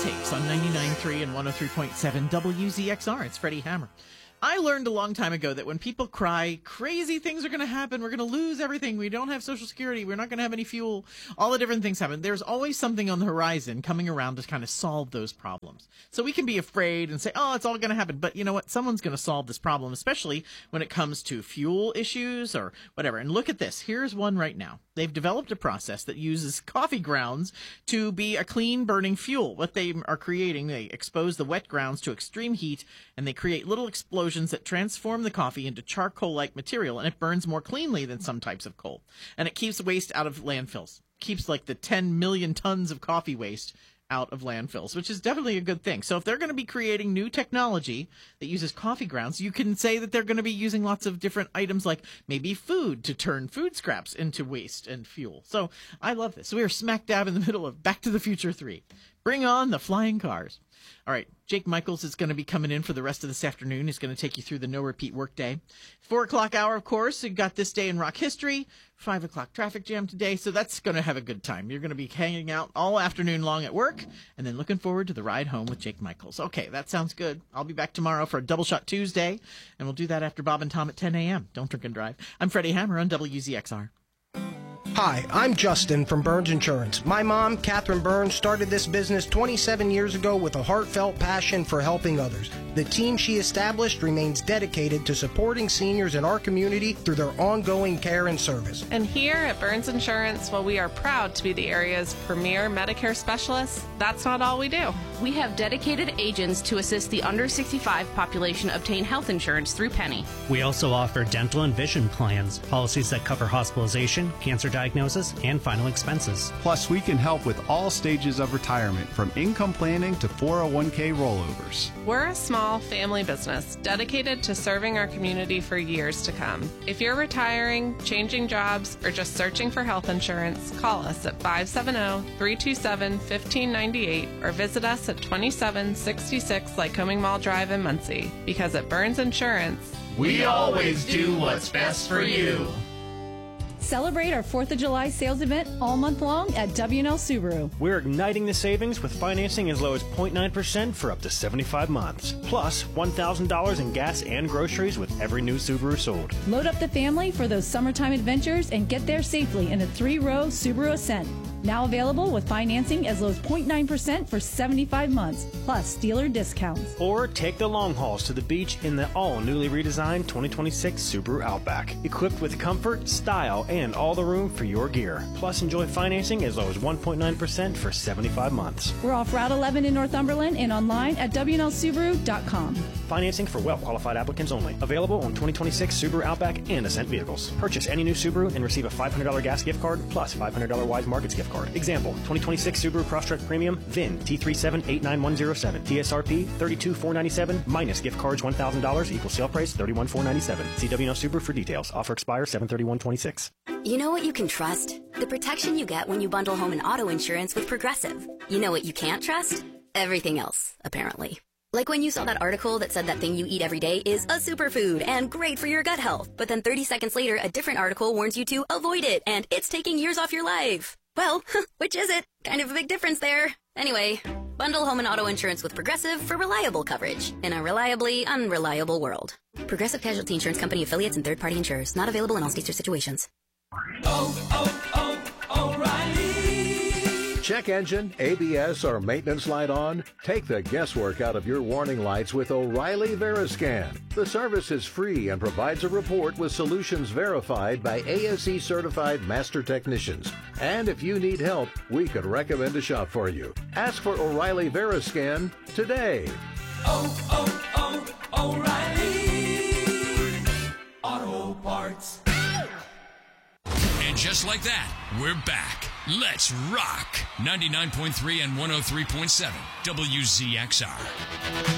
Takes on 99.3 and 103.7 WZXR. It's Freddie Hammer. I learned a long time ago that when people cry, crazy things are going to happen. We're going to lose everything. We don't have Social Security. We're not going to have any fuel. All the different things happen. There's always something on the horizon coming around to kind of solve those problems. So we can be afraid and say, oh, it's all going to happen. But you know what? Someone's going to solve this problem, especially when it comes to fuel issues or whatever. And look at this. Here's one right now. They've developed a process that uses coffee grounds to be a clean burning fuel. What they are creating, they expose the wet grounds to extreme heat, and they create little explosions that transform the coffee into charcoal-like material, and it burns more cleanly than some types of coal. And it keeps waste out of landfills. Keeps like the 10 million tons of coffee waste out of landfills, which is definitely a good thing. So if they're going to be creating new technology that uses coffee grounds, you can say that they're going to be using lots of different items like maybe food to turn food scraps into waste and fuel. So I love this. We are smack dab in the middle of Back to the Future 3. Bring on the flying cars. All right, Jake Michaels is going to be coming in for the rest of this afternoon. He's going to take you through the no-repeat workday. 4 o'clock hour, of course. You got This Day in Rock History. 5 o'clock traffic jam today, so that's going to have a good time. You're going to be hanging out all afternoon long at work, and then looking forward to the ride home with Jake Michaels. Okay, that sounds good. I'll be back tomorrow for a Double Shot Tuesday, and we'll do that after Bob and Tom at 10 a.m. Don't drink and drive. I'm Freddie Hammer on WZXR. Hi, I'm Justin from Burns Insurance. My mom, Catherine Burns, started this business 27 years ago with a heartfelt passion for helping others. The team she established remains dedicated to supporting seniors in our community through their ongoing care and service. And here at Burns Insurance, while we are proud to be the area's premier Medicare specialists, that's not all we do. We have dedicated agents to assist the under 65 population obtain health insurance through Penny. We also offer dental and vision plans, policies that cover hospitalization, cancer diagnosis, and final expenses. Plus, we can help with all stages of retirement, from income planning to 401k rollovers. We're a small family business dedicated to serving our community for years to come. If you're retiring, changing jobs, or just searching for health insurance, call us at 570-327-1598 or visit us at 2766 Lycoming Mall Drive in Muncie. Because at Burns Insurance, we always do what's best for you. Celebrate our 4th of July sales event all month long at W&L Subaru. We're igniting the savings with financing as low as 0.9% for up to 75 months. Plus, $1,000 in gas and groceries with every new Subaru sold. Load up the family for those summertime adventures and get there safely in a 3-row Subaru Ascent. Now available with financing as low as 0.9% for 75 months, plus dealer discounts. Or take the long hauls to the beach in the all-newly redesigned 2026 Subaru Outback. Equipped with comfort, style, and all the room for your gear. Plus, enjoy financing as low as 1.9% for 75 months. We're off Route 11 in Northumberland and online at WNLSubaru.com. Financing for well-qualified applicants only. Available on 2026 Subaru Outback and Ascent vehicles. Purchase any new Subaru and receive a $500 gas gift card plus $500 Wise Markets gift card. Example, 2026 Subaru Crosstrek Premium, VIN T3789107, TSRP $32,497 minus gift cards $1,000 equals sale price $31,497. See WNL Subaru for details. Offer expires 7/31/26. You know what you can trust? The protection you get when you bundle home and auto insurance with Progressive. You know what you can't trust? Everything else, apparently. Like when you saw that article that said that thing you eat every day is a superfood and great for your gut health, but then 30 seconds later, a different article warns you to avoid it and it's taking years off your life. Well, which is it? Kind of a big difference there. Anyway, bundle home and auto insurance with Progressive for reliable coverage in a reliably unreliable world. Progressive Casualty Insurance Company affiliates and third-party insurers. Not available in all states or situations. O'Reilly. Check engine, ABS, or maintenance light on? Take the guesswork out of your warning lights with O'Reilly Veriscan. The service is free and provides a report with solutions verified by ASE certified master technicians. And if you need help, we could recommend a shop for you. Ask for O'Reilly Veriscan today. O'Reilly Auto Parts. And just like that, we're back. Let's rock. 99.3 and 103.7 WZXR.